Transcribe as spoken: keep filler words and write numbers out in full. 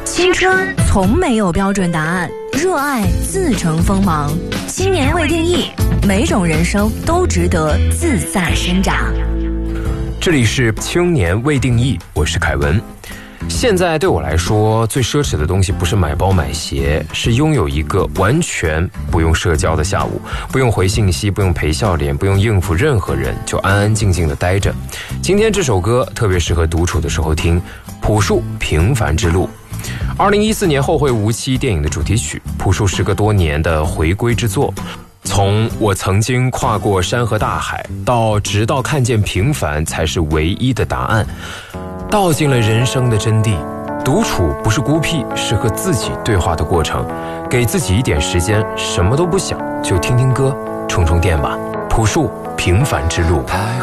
青春从没有标准答案，热爱自成锋芒。青年未定义，每种人生都值得自在生长。 这里是青年未定义，我是凯文。现在对我来说，最奢侈的东西不是买包买鞋，是拥有一个完全不用社交的下午，不用回信息，不用陪笑脸，不用应付任何人，就安安静静的待着。今天这首歌特别适合独处的时候听，朴树《平凡之路》。二零一四年《后会无期》电影的主题曲，朴树时隔多年的回归之作。从我曾经跨过山河大海，到直到看见平凡才是唯一的答案，道尽了人生的真谛。独处不是孤僻，是和自己对话的过程。给自己一点时间，什么都不想，就听听歌，充充电吧。朴树《平凡之路》。 徘